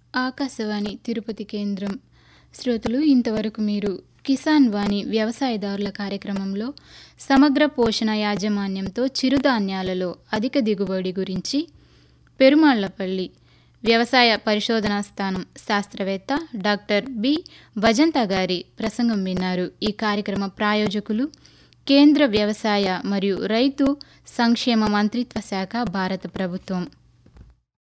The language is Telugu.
ఆకాశవాణి తిరుపతి కేంద్రం. శ్రోతలు, ఇంతవరకు మీరు కిసాన్ వాణి వ్యవసాయదారుల కార్యక్రమంలో సమగ్ర పోషణ యాజమాన్యంతో చిరుధాన్యాలలో అధిక దిగుబడి గురించి పెరుమాళ్లపల్లి వ్యవసాయ పరిశోధనా స్థానం శాస్త్రవేత్త డాక్టర్ బి భజంత గారి ప్రసంగం విన్నారు. ఈ కార్యక్రమ ప్రాయోజకులు కేంద్ర వ్యవసాయ మరియు రైతు సంక్షేమ మంత్రిత్వ శాఖ, భారత ప్రభుత్వం.